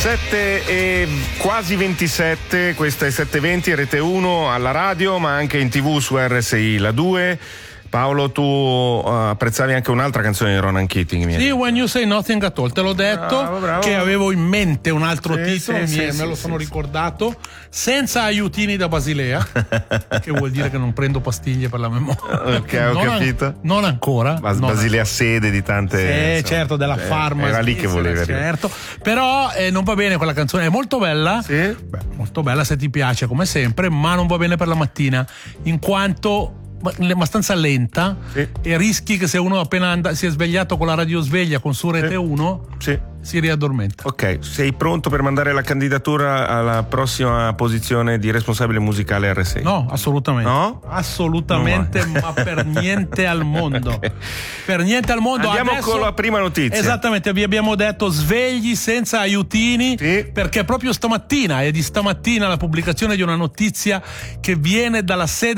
7 e quasi 27, questa è 7:20, Rete 1 alla radio, ma anche in TV su RSI, la 2. Paolo, tu apprezzavi anche un'altra canzone di Ronan Keating. Sì, When You Say Nothing At All, te l'ho detto, bravo. che avevo in mente un altro titolo, me lo sono ricordato, senza aiutini da Basilea, che vuol dire che non prendo pastiglie per la memoria. Ok, ho capito. Non ancora. Basilea sede di tante... certo, della Pharma. Era lì che volevi certo. Però non va bene quella canzone, è molto bella. Sì? Beh, molto bella se ti piace come sempre, ma non va bene per la mattina, in quanto abbastanza lenta, sì. E rischi che se uno appena si è svegliato con la radiosveglia con su Rete 1 si riaddormenta. Ok, sei pronto per mandare la candidatura alla prossima posizione di responsabile musicale RSI? No, assolutamente. No? Assolutamente, no. ma per niente al mondo. Okay. Per niente al mondo. Andiamo adesso, con la prima notizia. Esattamente, vi abbiamo detto svegli senza aiutini, sì. Perché proprio stamattina, è di stamattina la pubblicazione di una notizia che viene dalla sede